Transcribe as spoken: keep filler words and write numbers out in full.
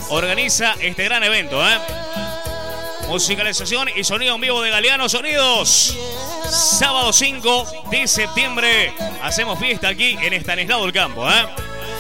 organiza este gran evento, ¿eh? Musicalización y sonido en vivo de Galeano Sonidos. Sábado cinco de septiembre hacemos fiesta aquí en Estanislao del Campo, ¿eh?